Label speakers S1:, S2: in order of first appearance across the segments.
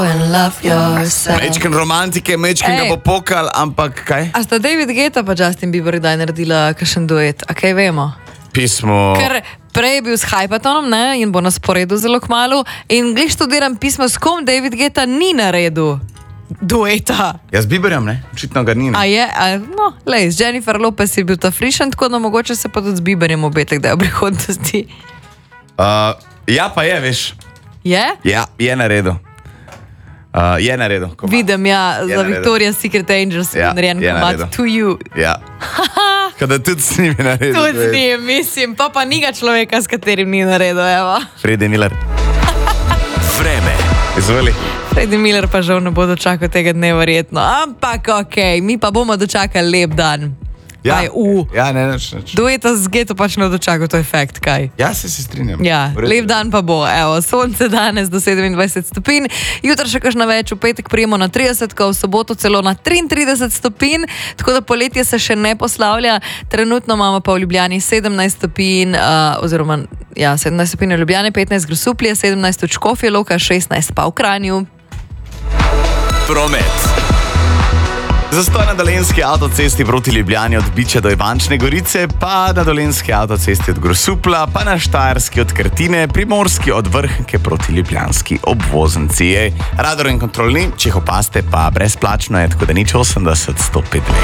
S1: Mečken romantike, mečken ga bo pokal, ampak kaj?
S2: A sta David Guetta pa Justin Bieber kdaj naredila kakšen duet? A kaj vemo?
S1: Pismo.
S2: Ker prej je bil s Hypatonom, ne, in bo na sporedu zelo kmalu. In glej, študiram pismo, s kom David Guetta ni naredil dueta.
S1: Ja, z Bieberjem, ne? Očitno ga ni.
S2: A je? No, lej, z Jennifer Lopez je bil ta frišen, tako da mogoče se pa tudi z Bieberjem obete, kdaj v prihodnosti.
S1: Ja, pa je, veš.
S2: Je?
S1: Ja, je naredil. Je naredil.
S2: Vidim, ja, za Victoria's Secret Angels je narejen komad To You.
S1: Ja. Kada tudi s njimi naredil.
S2: Tudi s njim, mislim, pa njega človeka, s katerim ni naredil, evo.
S1: Freddie Miller.
S3: Vreme.
S1: Izvoli.
S2: Freddie Miller pa žal ne bo dočakal tega dne verjetno, ampak okej, mi pa bomo dočakali lep dan.
S1: Ja,
S2: Kaj,
S1: ja ne, nič.
S2: Dueta z Geto pač ne dočakal, to je fakt, kaj?
S1: Ja, se strinjam.
S2: Ja, lep dan pa bo, evo, sonce danes do 27 stopinj, jutra še kakšna več, v petek prijemo na 30, v soboto celo na 33 stopinj, tako da poletje se še ne poslavlja, trenutno imamo pa v Ljubljani 17 stopinj, oziroma, ja, 17 stopinj v Ljubljani, 15 Grosuplje, 17 v Škofji Loka, 16 pa v Kranju.
S3: Promet.
S1: Zastoj na Dolenjski avtocesti proti Ljubljani od Biča do Ivančne Gorice, pa na Dolenjski avtocesti od Grosupla, pa na Štajerski od Krtine, Primorski od Vrhnke proti Ljubljanski obvoznici. Radar in kontrolni, če jih opaste, pa brezplačno je, tako da nič 80 105.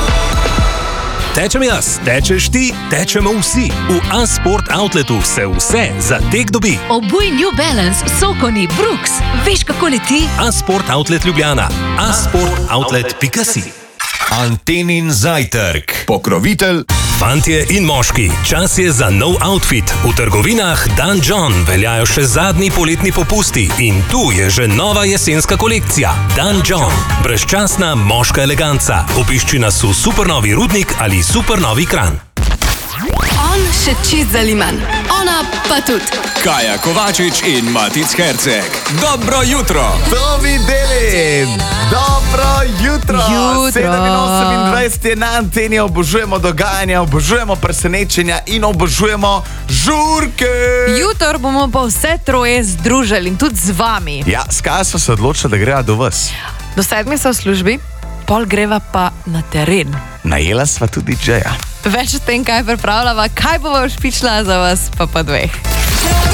S3: Tečem jaz, tečeš ti, tečemo vsi. V A-Sport Outletu se vse za tek dobi.
S4: Obuj New Balance, Sokoni, Brooks. Veš, kako leti?
S3: A-Sport Outlet Ljubljana. asportoutlet.si.
S5: Antenin zajtrk. Pokrovitelj.
S3: Fantje in moški, čas je za nov outfit. V trgovinah Dan John veljajo še zadnji poletni popusti in tu je že nova jesenska kolekcija. Dan John. Brezčasna moška eleganca. Obišči nas v supernovi Rudnik ali supernovi Kranj.
S4: On še čist zaliman. Ona pa tudi.
S5: Kaja Kovačič in Matic Herceg. Dobro jutro.
S1: To videli! Dobro jutro! 7:28 je na anteni, obožujemo dogajanja, obožujemo presenečenja in obožujemo žurke!
S2: Jutro bomo pa vse troje združili in tudi z vami.
S1: Ja, s kaj so se odločili, da grejo do vas?
S2: Do 7 so v službi, pol greva pa na teren.
S1: Najela sva tudi Džeja.
S2: Več o tem, kaj pripravljava, kaj bova špičila za vas, pa dveh.